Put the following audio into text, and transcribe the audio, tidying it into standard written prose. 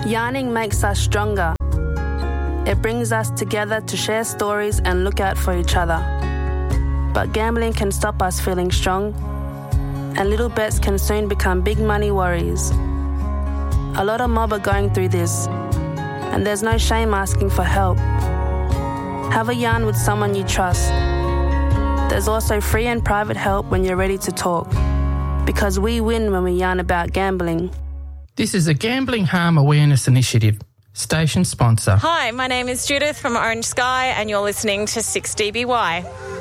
Yarning makes us stronger. It brings us together to share stories and look out for each other. But gambling can stop us feeling strong, and little bets can soon become big money worries. A lot of mob are going through this, and there's no shame asking for help. Have a yarn with someone you trust. There's also free and private help when you're ready to talk, because we win when we yarn about gambling. This is a Gambling Harm Awareness Initiative. Station sponsor. Hi, my name is Judith from Orange Sky and you're listening to 6DBY.